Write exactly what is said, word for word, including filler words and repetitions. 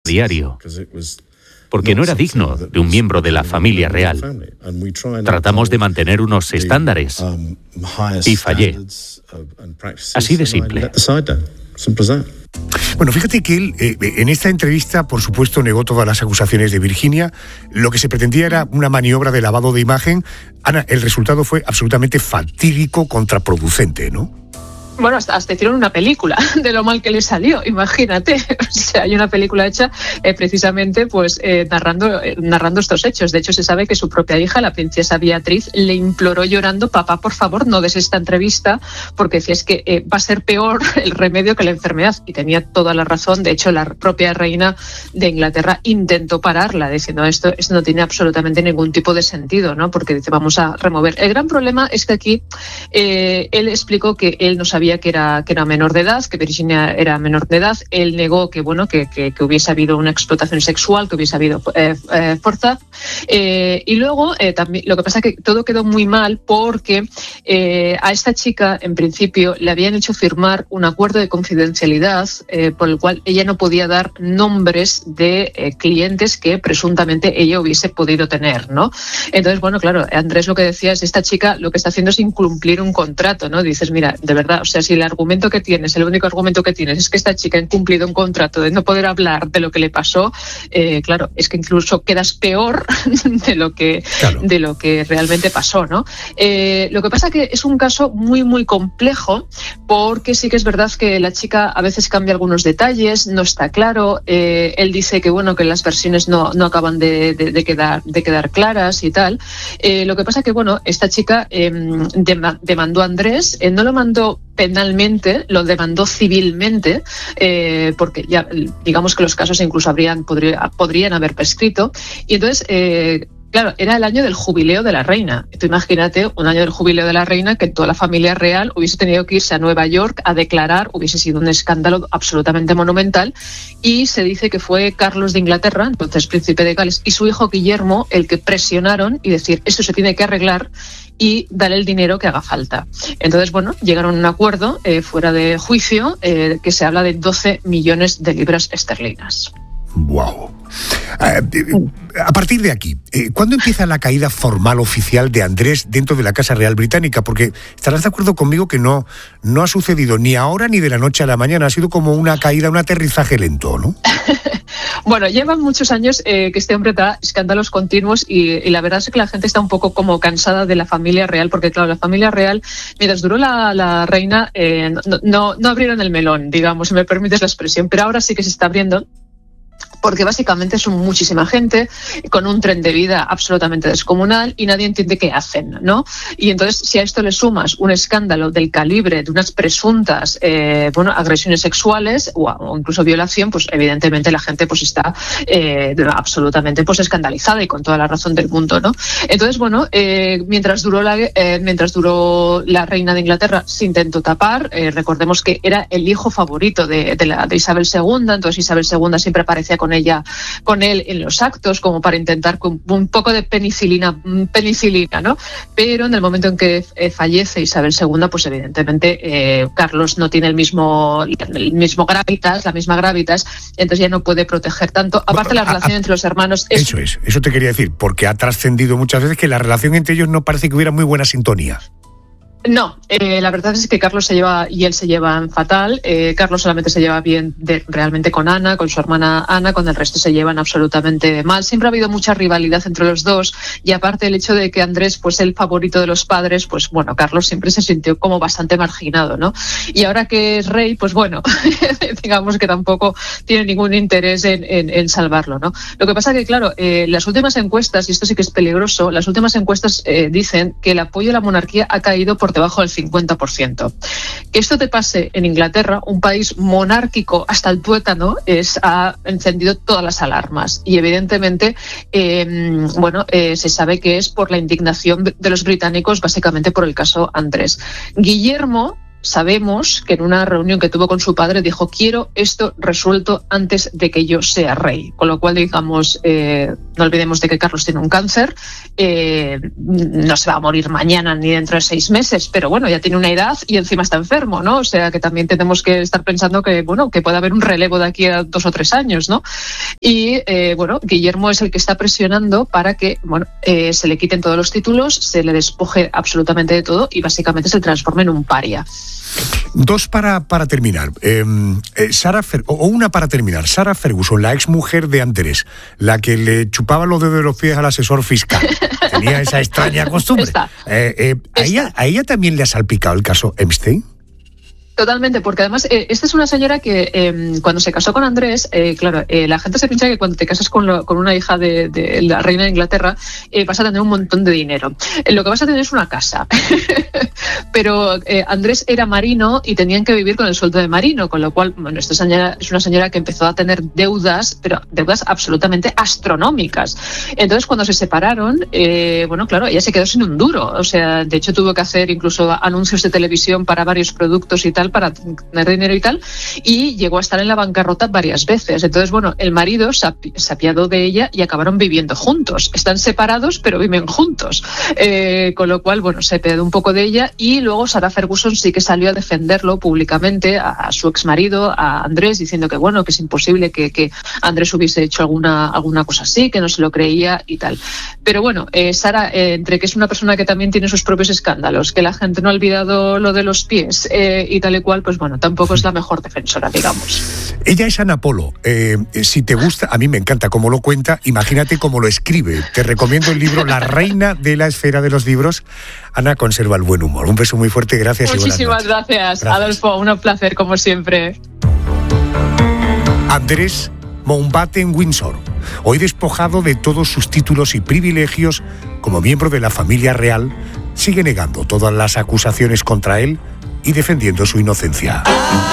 diario, porque no era digno de un miembro de la familia real. Tratamos de mantener unos estándares y fallé. Así de simple. Bueno, fíjate que él, eh, en esta entrevista, por supuesto, negó todas las acusaciones de Virginia. Lo que se pretendía era una maniobra de lavado de imagen. Ana, el resultado fue absolutamente fatídico, contraproducente, ¿no? Bueno, hasta, hasta hicieron una película de lo mal que le salió, imagínate. O sea, hay una película hecha eh, precisamente pues eh, narrando, eh, narrando estos hechos. De hecho, se sabe que su propia hija, la princesa Beatriz, le imploró llorando: papá, por favor, no des esta entrevista, porque decía, es que eh, va a ser peor el remedio que la enfermedad. Y tenía toda la razón. De hecho, la propia reina de Inglaterra intentó pararla, diciendo esto, esto no tiene absolutamente ningún tipo de sentido, ¿no? Porque dice, vamos a remover. El gran problema es que aquí eh, él explicó que él no sabía que era, que era menor de edad, que Virginia era menor de edad. Él negó que, bueno, que, que, que hubiese habido una explotación sexual, que hubiese habido eh, eh, fuerza. Eh, y luego, eh, también, lo que pasa es que todo quedó muy mal porque eh, a esta chica, en principio, le habían hecho firmar un acuerdo de confidencialidad eh, por el cual ella no podía dar nombres de eh, clientes que presuntamente ella hubiese podido tener, ¿no? Entonces, bueno, claro, Andrés lo que decía es, esta chica lo que está haciendo es incumplir un contrato, ¿no? Dices, mira, de verdad, o sea, si el argumento que tienes, el único argumento que tienes es que esta chica ha incumplido un contrato de no poder hablar de lo que le pasó, eh, claro, es que incluso quedas peor de lo que, claro. de lo que realmente pasó, ¿no? Eh, lo que pasa es que es un caso muy, muy complejo, porque sí que es verdad que la chica a veces cambia algunos detalles, no está claro. Eh, él dice que, bueno, que las versiones no, no acaban de, de, de, quedar, de quedar claras y tal. Eh, lo que pasa es que, bueno, esta chica eh, demandó a Andrés, eh, no lo mandó penalmente, lo demandó civilmente, eh, porque ya digamos que los casos incluso habrían, podría, podrían haber prescrito. Y entonces, eh, claro, era el año del jubileo de la reina. Tú imagínate un año del jubileo de la reina que toda la familia real hubiese tenido que irse a Nueva York a declarar, hubiese sido un escándalo absolutamente monumental. Y se dice que fue Carlos de Inglaterra, entonces príncipe de Gales, y su hijo Guillermo el que presionaron y decir, esto se tiene que arreglar y dar el dinero que haga falta. Entonces, bueno, llegaron a un acuerdo eh, fuera de juicio eh, que se habla de doce millones de libras esterlinas. ¡Wow! A partir de aquí, ¿cuándo empieza la caída formal oficial de Andrés dentro de la Casa Real Británica? Porque estarás de acuerdo conmigo que no, no ha sucedido ni ahora ni de la noche a la mañana. Ha sido como una caída, un aterrizaje lento, ¿no? Bueno, llevan muchos años eh, que este hombre da escándalos continuos y, y la verdad es que la gente está un poco como cansada de la familia real, porque claro, la familia real, mientras duró la, la reina, eh, no, no, no abrieron el melón, digamos, si me permites la expresión, pero ahora sí que se está abriendo. Porque básicamente son muchísima gente con un tren de vida absolutamente descomunal y nadie entiende qué hacen, ¿no? Y entonces, si a esto le sumas un escándalo del calibre de unas presuntas eh, bueno, agresiones sexuales o, o incluso violación, pues evidentemente la gente pues está eh, absolutamente pues escandalizada y con toda la razón del mundo, ¿no? Entonces, bueno, eh, mientras duró la eh, mientras duró la reina de Inglaterra se intentó tapar. Eh, recordemos que era el hijo favorito de, de, la, de Isabel segunda, entonces Isabel segunda siempre aparecía con ella, con él en los actos, como para intentar con un poco de penicilina, penicilina, ¿no? Pero en el momento en que eh, fallece Isabel segunda, pues evidentemente eh, Carlos no tiene el mismo, el mismo gravitas, la misma gravitas, entonces ya no puede proteger tanto. Aparte, bueno, la relación a, a, entre los hermanos es... Eso es, eso te quería decir, porque ha trascendido muchas veces que la relación entre ellos no parece que hubiera muy buena sintonía. No, eh, la verdad es que Carlos se lleva y él se llevan fatal. Eh, Carlos solamente se lleva bien de, realmente con Ana, con su hermana Ana, con el resto se llevan absolutamente mal. Siempre ha habido mucha rivalidad entre los dos y aparte el hecho de que Andrés pues el favorito de los padres, pues bueno, Carlos siempre se sintió como bastante marginado, ¿no? Y ahora que es rey, pues bueno, digamos que tampoco tiene ningún interés en, en, en salvarlo, ¿no? Lo que pasa que, claro, eh, las últimas encuestas, y esto sí que es peligroso, las últimas encuestas eh, dicen que el apoyo a la monarquía ha caído por debajo del cincuenta por ciento. Que esto te pase en Inglaterra, un país monárquico hasta el tuétano, es, ha encendido todas las alarmas y evidentemente eh, bueno, eh, se sabe que es por la indignación de los británicos, básicamente por el caso Andrés. Guillermo sabemos que en una reunión que tuvo con su padre dijo: quiero esto resuelto antes de que yo sea rey. Con lo cual, digamos, eh, no olvidemos de que Carlos tiene un cáncer, eh, no se va a morir mañana ni dentro de seis meses, pero bueno, ya tiene una edad y encima está enfermo, ¿no? O sea que también tenemos que estar pensando que, bueno, que puede haber un relevo de aquí a dos o tres años, ¿no? Y eh, bueno, Guillermo es el que está presionando para que, bueno, eh, se le quiten todos los títulos, se le despoje absolutamente de todo y básicamente se transforme en un paria. Dos para, para terminar. Eh, eh, Sarah Fer- o una para terminar. Sarah Ferguson, la exmujer de Andrés, la que le chupaba los dedos de los pies al asesor fiscal. Tenía esa extraña costumbre. Eh, eh, ¿a, ella, ¿A ella también le ha salpicado el caso Epstein? Totalmente, porque además eh, esta es una señora que eh, cuando se casó con Andrés, eh, claro, eh, la gente se piensa que cuando te casas con, lo, con una hija de, de la reina de Inglaterra eh, vas a tener un montón de dinero. Eh, lo que vas a tener es una casa. Pero eh, Andrés era marino y tenían que vivir con el sueldo de marino, con lo cual, bueno, esta señora es una señora que empezó a tener deudas, pero deudas absolutamente astronómicas. Entonces, cuando se separaron, eh, bueno, claro, ella se quedó sin un duro. O sea, de hecho tuvo que hacer incluso anuncios de televisión para varios productos y tal, para tener dinero y tal, y llegó a estar en la bancarrota varias veces. Entonces, bueno, el marido se, api- se apiadó de ella y acabaron viviendo juntos. Están separados, pero viven juntos. Eh, con lo cual, bueno, se apiadó un poco de ella, y luego Sarah Ferguson sí que salió a defenderlo públicamente a, a su exmarido, a Andrés, diciendo que, bueno, que es imposible que, que Andrés hubiese hecho alguna, alguna cosa así, que no se lo creía y tal. Pero bueno, eh, Sarah, eh, entre que es una persona que también tiene sus propios escándalos, que la gente no ha olvidado lo de los pies eh, y tal y cual, pues bueno, tampoco es la mejor defensora, digamos. Ella es Ana Polo. Eh, si te gusta, a mí me encanta cómo lo cuenta, imagínate cómo lo escribe. Te recomiendo el libro La reina de la esfera de los libros. Ana conserva el buen humor. Un beso muy fuerte, gracias. Muchísimas y gracias, gracias, Adolfo. Un placer, como siempre. Andrés Mountbatten Windsor, hoy despojado de todos sus títulos y privilegios como miembro de la familia real, sigue negando todas las acusaciones contra él y defendiendo su inocencia.